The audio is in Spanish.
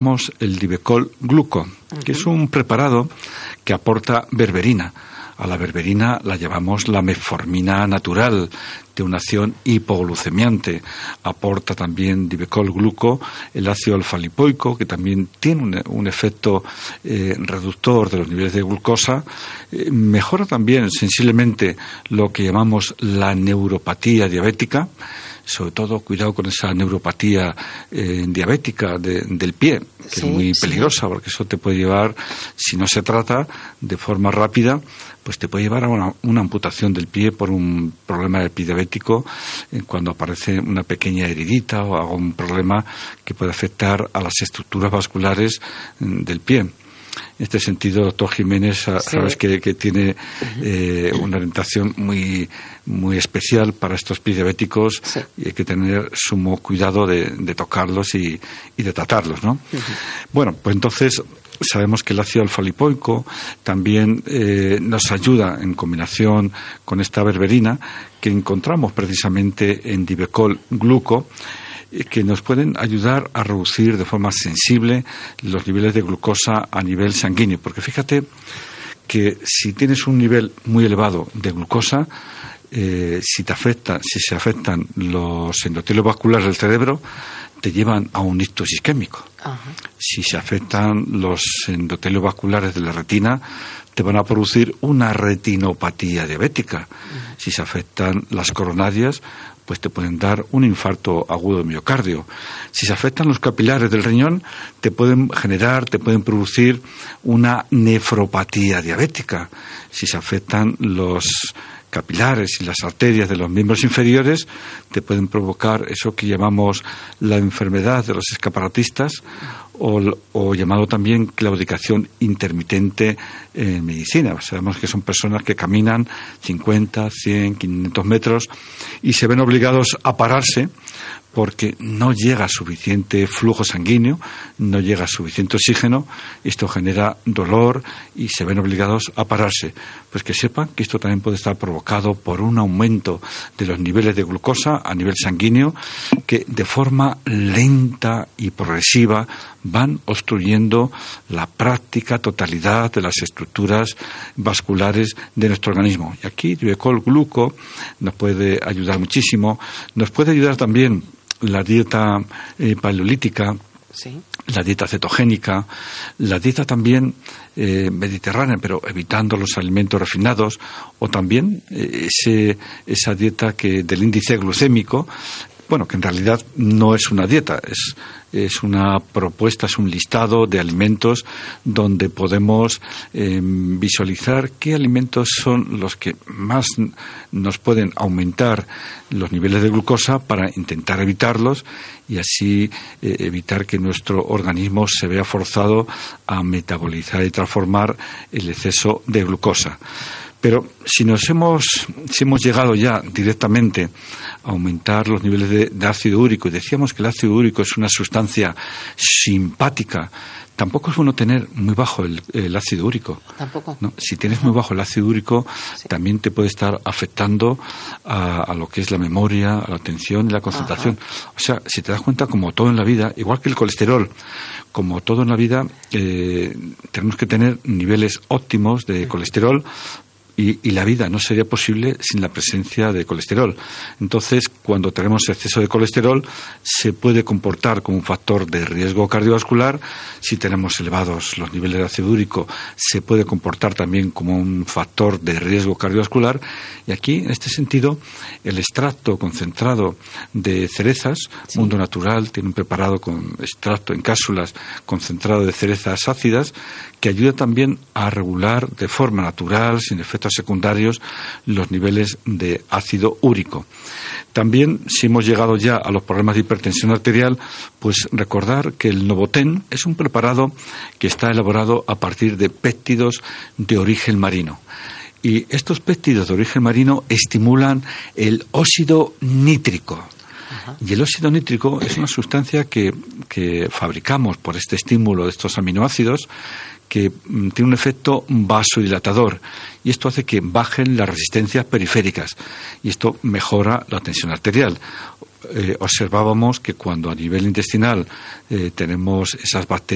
el Divecol Gluco, que es un preparado que aporta berberina. A la berberina la llamamos la metformina natural, de una acción hipoglucemiante. Aporta también Divecol Gluco el ácido alfa-lipoico, que también tiene un efecto reductor de los niveles de glucosa. Mejora también sensiblemente lo que llamamos la neuropatía diabética. Sobre todo, cuidado con esa neuropatía diabética del pie, que es muy peligrosa, porque eso te puede llevar, si no se trata de forma rápida, pues te puede llevar a una amputación del pie por un problema del pie diabético, cuando aparece una pequeña heridita o algún problema que puede afectar a las estructuras vasculares del pie. En este sentido, doctor Jiménez, sabes que tiene una orientación muy especial para estos pies diabéticos, y hay que tener sumo cuidado de tocarlos y de tratarlos, ¿no? Bueno, pues entonces sabemos que el ácido alfa-lipoico también nos ayuda en combinación con esta berberina que encontramos precisamente en Divecol Gluco, que nos pueden ayudar a reducir de forma sensible los niveles de glucosa a nivel sanguíneo. Porque fíjate que si tienes un nivel muy elevado de glucosa, si se afectan los endotelios vasculares del cerebro, te llevan a un ictus isquémico. Si se afectan los endotelios vasculares de la retina, te van a producir una retinopatía diabética. Si se afectan las coronarias, pues te pueden dar un infarto agudo de miocardio. Si se afectan los capilares del riñón, te pueden producir una nefropatía diabética. Si se afectan los capilares y las arterias de los miembros inferiores, te pueden provocar eso que llamamos la enfermedad de los escaparatistas, o llamado también claudicación intermitente en medicina. Sabemos que son personas que caminan 50, 100, 500 metros y se ven obligados a pararse porque no llega suficiente flujo sanguíneo, no llega suficiente oxígeno, y esto genera dolor y se ven obligados a pararse. Pues que sepan que esto también puede estar provocado por un aumento de los niveles de glucosa a nivel sanguíneo, que de forma lenta y progresiva van obstruyendo la práctica totalidad de las estructuras vasculares de nuestro organismo. Y aquí Divecol Gluco nos puede ayudar muchísimo. Nos puede ayudar también la dieta paleolítica, la dieta cetogénica, la dieta también mediterránea, pero evitando los alimentos refinados, o también esa dieta del índice glucémico, bueno, que en realidad no es una dieta, es una propuesta, es un listado de alimentos donde podemos visualizar qué alimentos son los que más nos pueden aumentar los niveles de glucosa para intentar evitarlos y así evitar que nuestro organismo se vea forzado a metabolizar y transformar el exceso de glucosa. Pero si hemos llegado ya directamente a aumentar los niveles de ácido úrico, y decíamos que el ácido úrico es una sustancia simpática, tampoco es bueno tener muy bajo el ácido úrico. Tampoco. ¿No? Si tienes muy bajo el ácido úrico, también te puede estar afectando a lo que es la memoria, a la atención y la concentración. O sea, si te das cuenta, como todo en la vida, igual que el colesterol, como todo en la vida, tenemos que tener niveles óptimos de colesterol. Y la vida no sería posible sin la presencia de colesterol. Entonces, cuando tenemos exceso de colesterol, se puede comportar como un factor de riesgo cardiovascular. Si tenemos elevados los niveles de ácido úrico, se puede comportar también como un factor de riesgo cardiovascular. Y aquí, en este sentido, el extracto concentrado de cerezas, Mundo Natural tiene un preparado con extracto en cápsulas concentrado de cerezas ácidas, que ayuda también a regular de forma natural, sin efectos secundarios, los niveles de ácido úrico. También, si hemos llegado ya a los problemas de hipertensión arterial, pues recordar que el Novoten es un preparado que está elaborado a partir de péptidos de origen marino. Y estos péptidos de origen marino estimulan el óxido nítrico. Y el óxido nítrico es una sustancia que fabricamos por este estímulo de estos aminoácidos, que tiene un efecto vasodilatador, y esto hace que bajen las resistencias periféricas y esto mejora la tensión arterial. Observábamos que cuando a nivel intestinal tenemos esas bacterias